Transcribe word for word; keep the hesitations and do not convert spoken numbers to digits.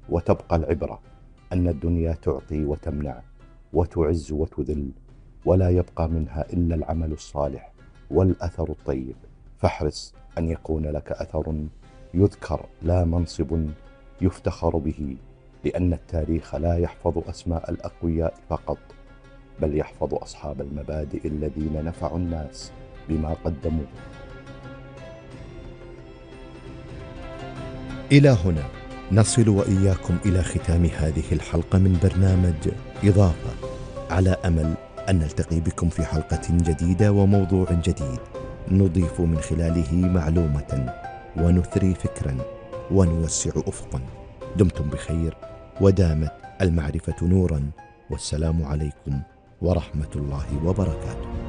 وتبقى العبرة أن الدنيا تعطي وتمنع وتعز وتذل، ولا يبقى منها إلا العمل الصالح والأثر الطيب. فاحرص أن يكون لك أثر يذكر، لا منصب يفتخر به، لأن التاريخ لا يحفظ أسماء الأقوياء فقط، بل يحفظ أصحاب المبادئ الذين نفعوا الناس بما قدموا. إلى هنا نصل وإياكم إلى ختام هذه الحلقة من برنامج إضافة، على أمل أن نلتقي بكم في حلقة جديدة وموضوع جديد نضيف من خلاله معلومة ونثري فكرا ونوسع أفقا. دمتم بخير ودامت المعرفة نورا، والسلام عليكم ورحمة الله وبركاته.